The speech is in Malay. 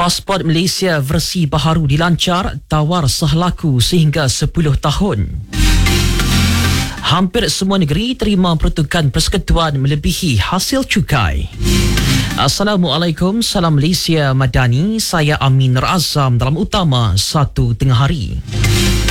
Pasport Malaysia versi baharu dilancar, tawar sah laku sehingga 10 tahun. Hampir semua negeri terima peruntukan persekutuan melebihi hasil cukai. Assalamualaikum, salam Malaysia Madani. Saya Amin Nur Azam dalam utama 1 tengah hari.